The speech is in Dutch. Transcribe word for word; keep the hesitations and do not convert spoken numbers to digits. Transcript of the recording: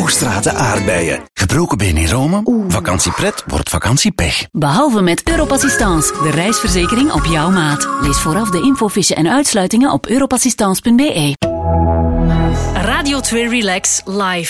Hoogstraten aardbeien. Gebroken been in Rome? Oeh. Vakantiepret wordt vakantiepech. Behalve met Europassistance, de reisverzekering op jouw maat. Lees vooraf de infofiche en uitsluitingen op europassistance punt be. Radio twee Relax live.